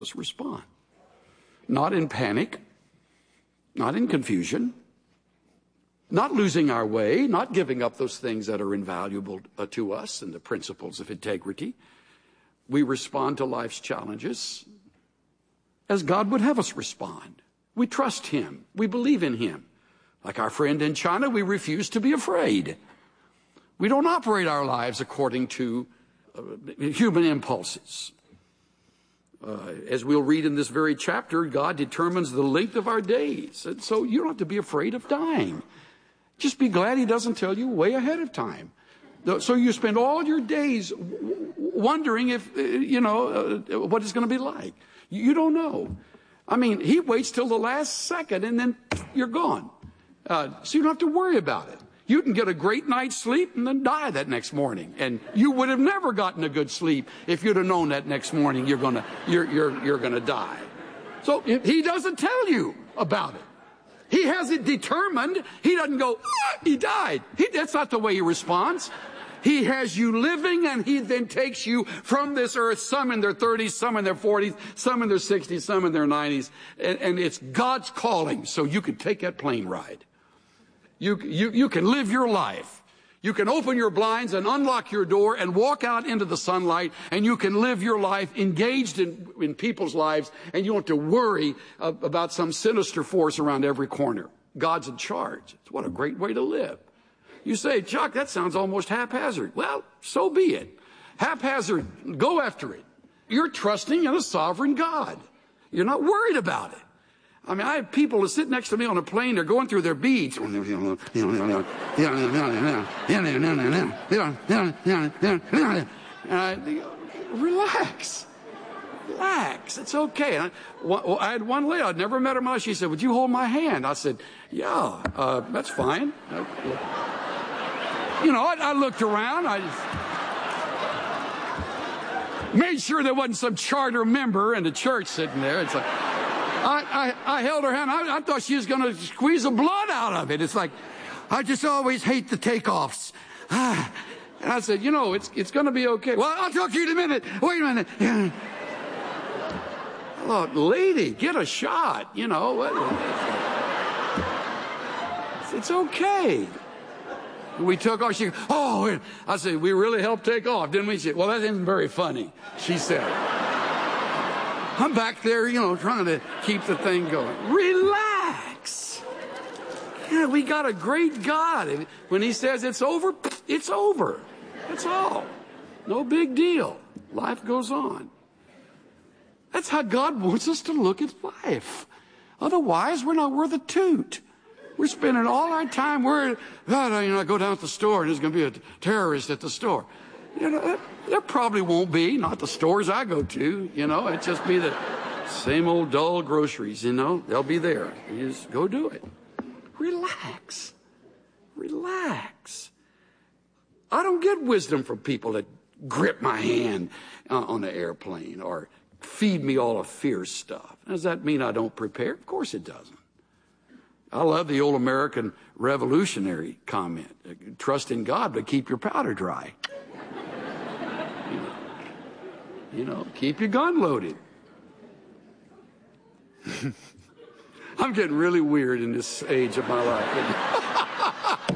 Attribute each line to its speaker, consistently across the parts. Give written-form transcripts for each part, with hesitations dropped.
Speaker 1: Let's respond. Not in panic, not in confusion, not losing our way, not giving up those things that are invaluable to us and the principles of integrity. We respond to life's challenges as God would have us respond. We trust Him. We believe in Him. Like our friend in China, we refuse to be afraid. We don't operate our lives according to human impulses. As we'll read in this very chapter, God determines the length of our days. And so you don't have to be afraid of dying. Just be glad He doesn't tell you way ahead of time. So you spend all your days wondering if, what it's going to be like. You don't know. I mean, He waits till the last second and then you're gone. So you don't have to worry about it. You can get a great night's sleep and then die that next morning. And you would have never gotten a good sleep if you'd have known that next morning you're gonna die. So He doesn't tell you about it. He has it determined. He doesn't go, he died. That's not the way He responds. He has you living, and He then takes you from this earth, some in their 30s, some in their 40s, some in their 60s, some in their 90s. And it's God's calling, so you can take that plane ride. You can live your life. You can open your blinds and unlock your door and walk out into the sunlight, and you can live your life engaged in people's lives, and you don't have to worry about some sinister force around every corner. God's in charge. What a great way to live. You say, Chuck, that sounds almost haphazard. Well, so be it. Haphazard, go after it. You're trusting in a sovereign God. You're not worried about it. I mean, I have people that sit next to me on a plane, they're going through their beads. And I relax. Relax. It's okay. I had one lady, I'd never met her much. She said, would you hold my hand? I said, yeah, that's fine. I looked around. I just made sure there wasn't some charter member in the church sitting there. It's like, I held her hand. I thought she was going to squeeze the blood out of it. It's like, I just always hate the takeoffs. And I said, it's going to be okay. Well, I'll talk to you in a minute. Wait a minute. I thought, lady, get a shot. It's okay. We took off. She goes, oh, I said, we really helped take off, didn't we? She said, well, that isn't very funny, she said. I'm back there, trying to keep the thing going. Relax. Yeah, we got a great God. When He says it's over, it's over. That's all. No big deal. Life goes on. That's how God wants us to look at life. Otherwise, we're not worth a toot. We're spending all our time worried, I go down to the store and there's going to be a terrorist at the store. There probably won't be, not the stores I go to, it'd just be the same old dull groceries, they'll be there. You just go do it. Relax. Relax. I don't get wisdom from people that grip my hand on the airplane or feed me all of fear stuff. Does that mean I don't prepare? Of course it doesn't. I love the old American revolutionary comment. Trust in God, but keep your powder dry. Keep your gun loaded. I'm getting really weird in this age of my life.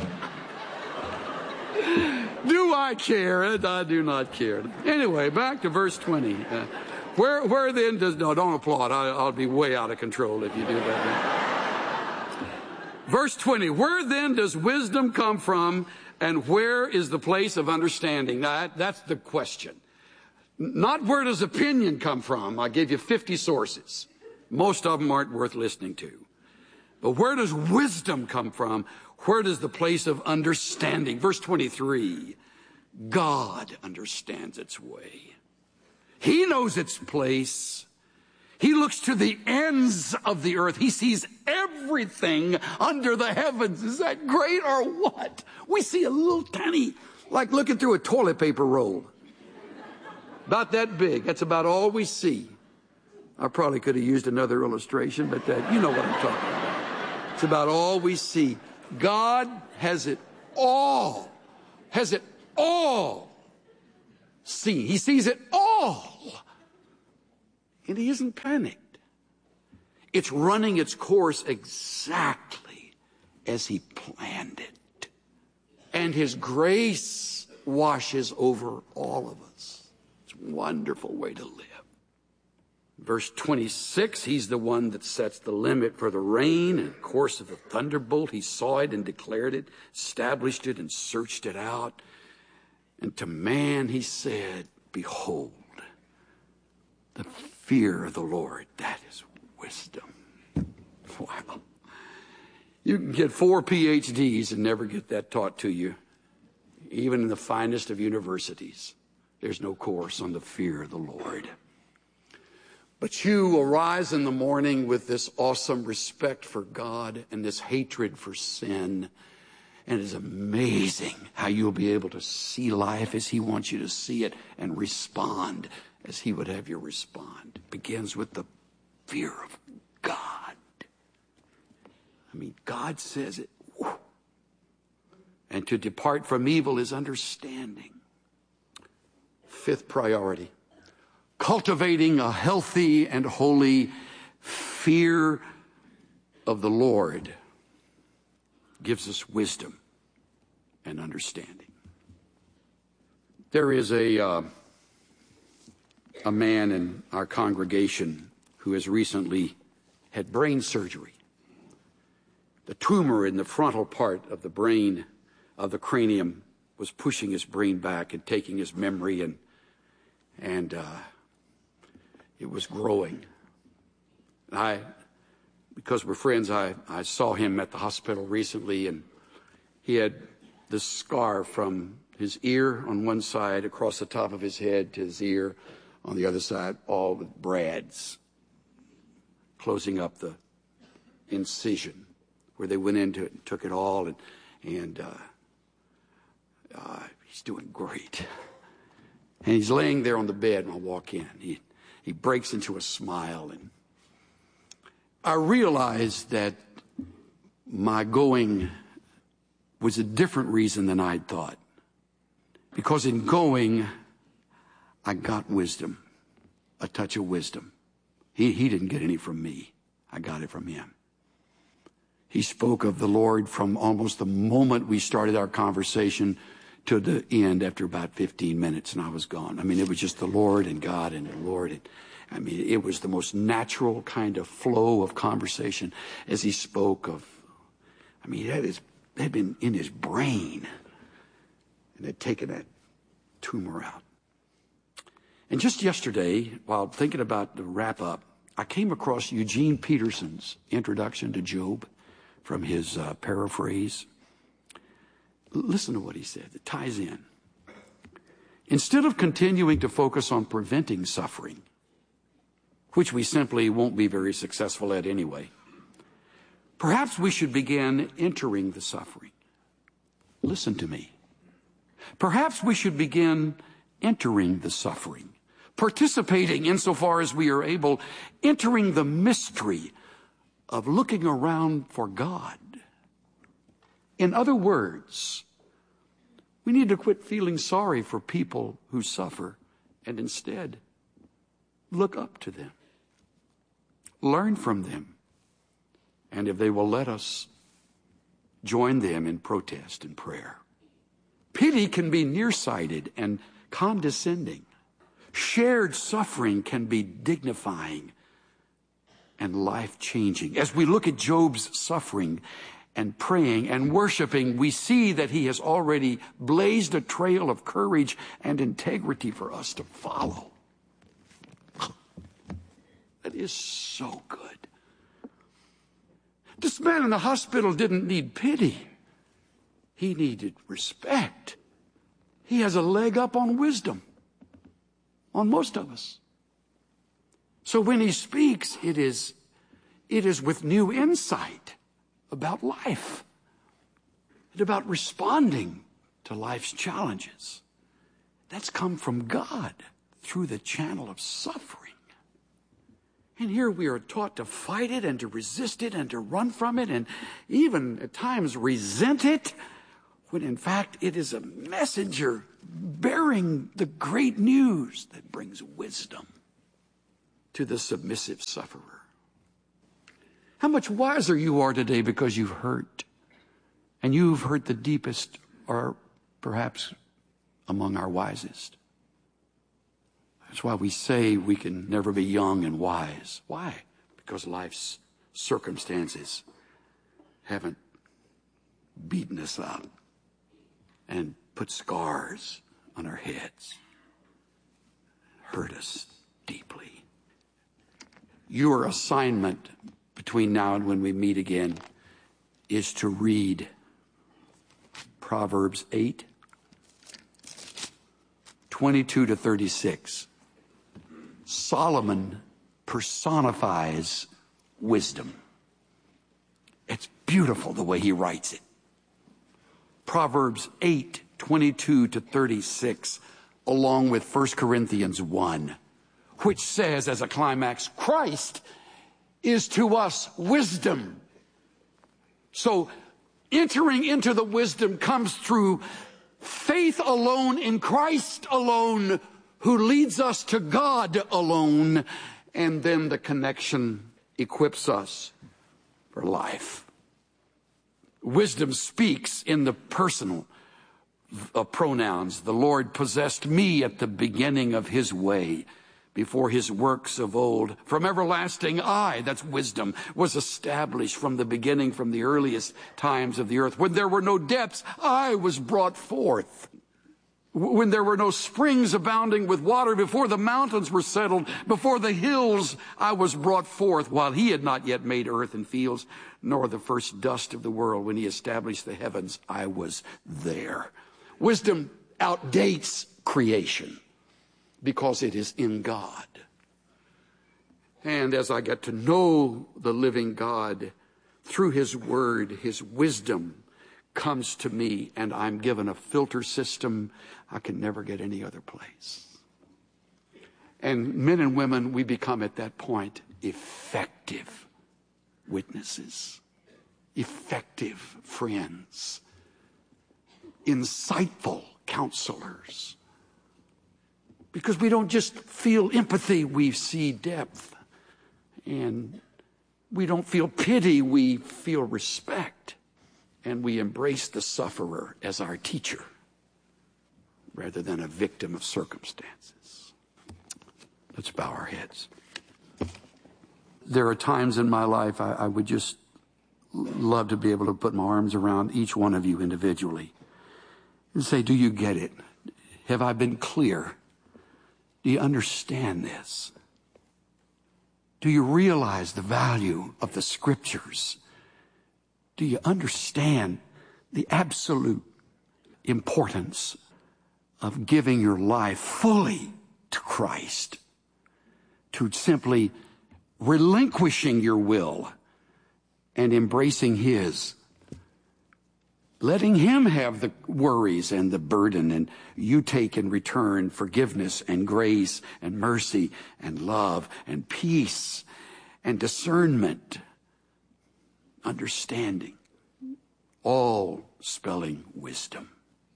Speaker 1: Do I care? I do not care. Anyway, back to verse 20. Where then does... No, don't applaud. I'll be way out of control if you do that. Verse 20, where then does wisdom come from, and where is the place of understanding? That's the question. Not where does opinion come from. I gave you 50 sources. Most of them aren't worth listening to. But where does wisdom come from? Where does the place of understanding? Verse 23, God understands its way. He knows its place. He looks to the ends of the earth. He sees everything under the heavens. Is that great or what? We see a little tiny, like looking through a toilet paper roll. About that big. That's about all we see. I probably could have used another illustration, but you know what I'm talking about. It's about all we see. God has it all. Has it all seen. He sees it all. And he isn't panicked. It's running its course exactly as he planned it. And his grace washes over all of us. It's a wonderful way to live. Verse 26, he's the one that sets the limit for the rain and course of the thunderbolt. He saw it and declared it, established it and searched it out. And to man he said, behold, the fear of the Lord, that is wisdom. Wow. You can get 4 PhDs and never get that taught to you. Even in the finest of universities, there's no course on the fear of the Lord. But you arise in the morning with this awesome respect for God and this hatred for sin. And it's amazing how you'll be able to see life as he wants you to see it and respond as he would have you respond. It begins with the fear of God. I mean, God says it. Whew. And to depart from evil is understanding. 5th priority. Cultivating a healthy and holy fear of the Lord gives us wisdom and understanding. There is a man in our congregation who has recently had brain surgery. The tumor in the frontal part of the brain, of the cranium, was pushing his brain back and taking his memory, and it was growing. Because we're friends, I saw him at the hospital recently, and he had this scar from his ear on one side across the top of his head to his ear on the other side, all with brads closing up the incision where they went into it and took it all, and he's doing great. And he's laying there on the bed when I walk in. He breaks into a smile, and I realized that my going was a different reason than I'd thought. Because in going, I got wisdom, a touch of wisdom. He didn't get any from me. I got it from him. He spoke of the Lord from almost the moment we started our conversation to the end after about 15 minutes, and I was gone. I mean, it was just the Lord and God and the Lord. And, I mean, it was the most natural kind of flow of conversation as he spoke of, I mean, that had been in his brain and had taken that tumor out. And just yesterday, while thinking about the wrap-up, I came across Eugene Peterson's introduction to Job from his paraphrase. Listen to what he said. It ties in. Instead of continuing to focus on preventing suffering, which we simply won't be very successful at anyway, perhaps we should begin entering the suffering. Listen to me. Perhaps we should begin entering the suffering, participating insofar as we are able, entering the mystery of looking around for God. In other words, we need to quit feeling sorry for people who suffer and instead look up to them, learn from them, and if they will let us, join them in protest and prayer. Pity can be nearsighted and condescending. Shared suffering can be dignifying and life-changing. As we look at Job's suffering and praying and worshiping, we see that he has already blazed a trail of courage and integrity for us to follow. That is so good. This man in the hospital didn't need pity. He needed respect. He has a leg up on wisdom, on most of us. So when he speaks, it is with new insight about life and about responding to life's challenges. That's come from God through the channel of suffering. And here we are taught to fight it and to resist it and to run from it and even at times resent it, when in fact it is a messenger bearing the great news that brings wisdom. to the submissive sufferer. How much wiser you are today because you've hurt. And you've hurt the deepest, or perhaps among our wisest. That's why we say we can never be young and wise. Why? Because life's circumstances haven't beaten us up and put scars on our heads, hurt us deeply. Your assignment between now and when we meet again is to read Proverbs 8, 22 to 36. Solomon personifies wisdom. It's beautiful the way he writes it. Proverbs 8, 22 to 36, along with 1 Corinthians 1, which says as a climax, Christ is to us wisdom. So entering into the wisdom comes through faith alone in Christ alone, who leads us to God alone, and then the connection equips us for life. Wisdom speaks in the personal pronouns. The Lord possessed me at the beginning of his way, before his works of old. From everlasting I, that's wisdom, was established from the beginning, from the earliest times of the earth. When there were no depths, I was brought forth. When there were no springs abounding with water, before the mountains were settled, before the hills I was brought forth, while he had not yet made earth and fields, nor the first dust of the world. When he established the heavens, I was there. Wisdom outdates creation because it is in God. And as I get to know the living God through his word, his wisdom comes to me, and I'm given a filter system I can never get any other place. And men and women, we become at that point effective witnesses, effective friends, insightful counselors. Because we don't just feel empathy, we see depth. And we don't feel pity, we feel respect. And we embrace the sufferer as our teacher rather than a victim of circumstances. Let's bow our heads. There are times in my life I would just love to be able to put my arms around each one of you individually and say, do you get it? Have I been clear? Do you understand this? Do you realize the value of the scriptures? Do you understand the absolute importance of giving your life fully to Christ? To simply relinquishing your will and embracing his. Letting him have the worries and the burden, and you take in return forgiveness and grace and mercy and love and peace and discernment, understanding, all spelling wisdom.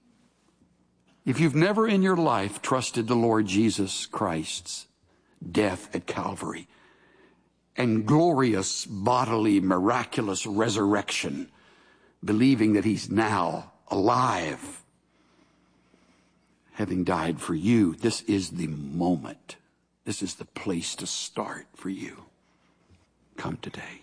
Speaker 1: If you've never in your life trusted the Lord Jesus Christ's death at Calvary and glorious bodily miraculous resurrection, believing that he's now alive, having died for you, this is the moment. This is the place to start for you. Come today.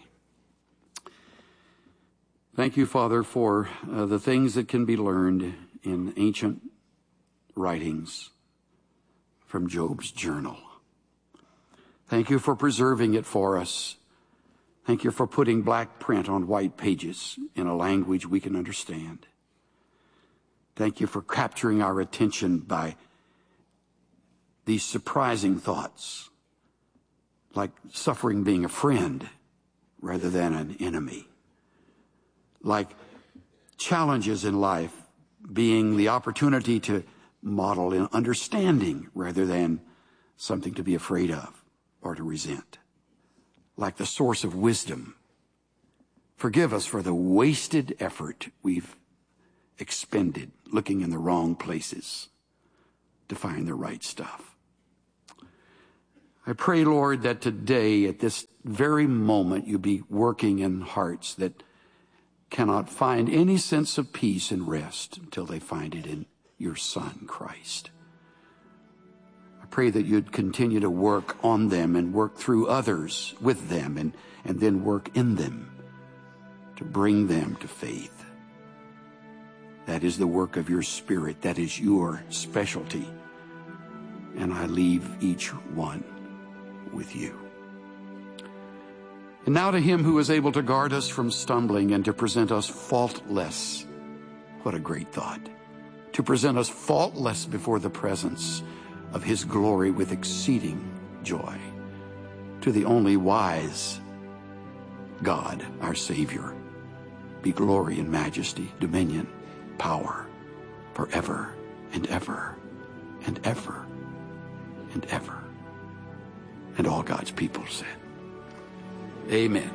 Speaker 1: Thank you, Father, for the things that can be learned in ancient writings from Job's journal. Thank you for preserving it for us. Thank you for putting black print on white pages in a language we can understand. Thank you for capturing our attention by these surprising thoughts, like suffering being a friend rather than an enemy, like challenges in life being the opportunity to model in understanding rather than something to be afraid of or to resent. Like the source of wisdom. Forgive us for the wasted effort we've expended looking in the wrong places to find the right stuff. I pray, Lord, that today, at this very moment, you be working in hearts that cannot find any sense of peace and rest until they find it in your Son, Christ. I pray that you'd continue to work on them and work through others with them and then work in them to bring them to faith. That is the work of your Spirit. That is your specialty. And I leave each one with you. And now to him who is able to guard us from stumbling and to present us faultless. What a great thought. To present us faultless before the presence of his glory with exceeding joy. To the only wise God, our Savior, be glory and majesty, dominion, power, forever and ever and ever and ever. And all God's people said, amen.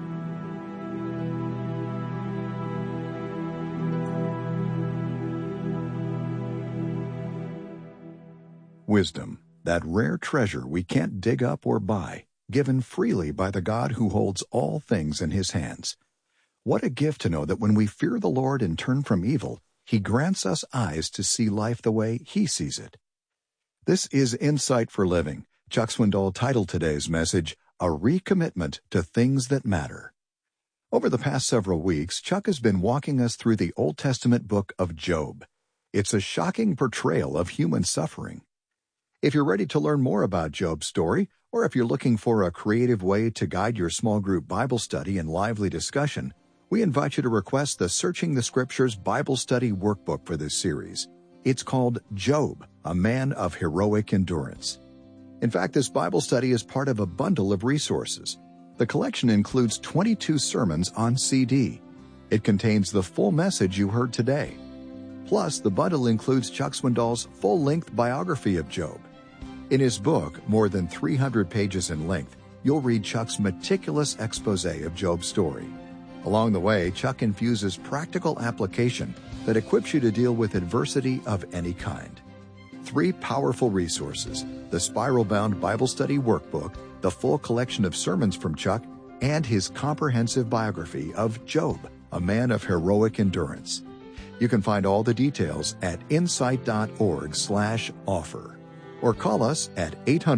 Speaker 2: Wisdom, that rare treasure we can't dig up or buy, given freely by the God who holds all things in his hands. What a gift to know that when we fear the Lord and turn from evil, he grants us eyes to see life the way he sees it. This is Insight for Living. Chuck Swindoll titled today's message, A Recommitment to Things That Matter. Over the past several weeks, Chuck has been walking us through the Old Testament book of Job. It's a shocking portrayal of human suffering. If you're ready to learn more about Job's story, or if you're looking for a creative way to guide your small group Bible study and lively discussion, we invite you to request the Searching the Scriptures Bible Study Workbook for this series. It's called Job, a Man of Heroic Endurance. In fact, this Bible study is part of a bundle of resources. The collection includes 22 sermons on CD. It contains the full message you heard today. Plus, the bundle includes Chuck Swindoll's full-length biography of Job. In his book, more than 300 pages in length, you'll read Chuck's meticulous expose of Job's story. Along the way, Chuck infuses practical application that equips you to deal with adversity of any kind. 3 powerful resources: the spiral-bound Bible study workbook, the full collection of sermons from Chuck, and his comprehensive biography of Job, a man of heroic endurance. You can find all the details at insight.org/offer or call us at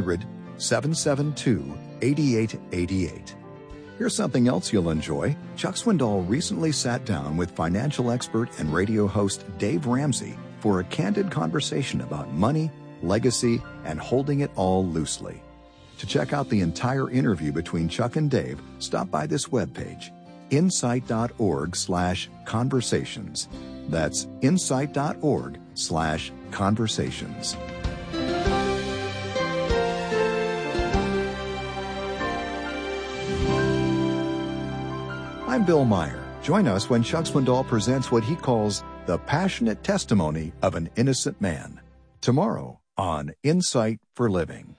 Speaker 2: 800-772-8888. Here's something else you'll enjoy. Chuck Swindoll recently sat down with financial expert and radio host Dave Ramsey for a candid conversation about money, legacy, and holding it all loosely. To check out the entire interview between Chuck and Dave, stop by this webpage, insight.org/conversations. That's insight.org/conversations. I'm Bill Meyer. Join us when Chuck Swindoll presents what he calls the passionate testimony of an innocent man. Tomorrow on Insight for Living.